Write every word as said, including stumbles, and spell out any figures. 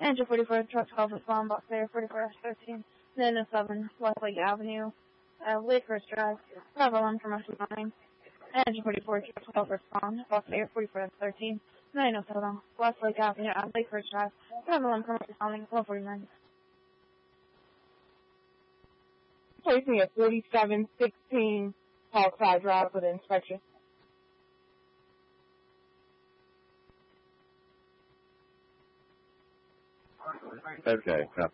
Engine forty-four, truck twelve, respond, box there, forty-four thirteen, nine oh seven, Westlake Avenue, uh, Lakehurst Drive, Bravo one, commercial line. Engine forty-four, truck twelve, respond, box there, forty-four thirteen, nine oh seven, Westlake Avenue, uh, Lakehurst Drive, Bravo one, commercial line, one forty-nine. Placing a forty-seven sixteen Hillside Drive for the inspection. Okay, copy.